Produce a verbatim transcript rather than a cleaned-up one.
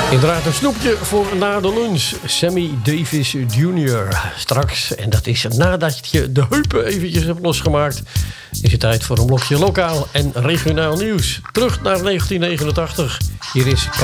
Inderdaad, een snoepje voor na de lunch. Sammy Davis junior Straks, en dat is nadat je de heupen eventjes hebt losgemaakt, is het tijd voor een blokje lokaal en regionaal nieuws. Terug naar negentien negenentachtig. Hier is K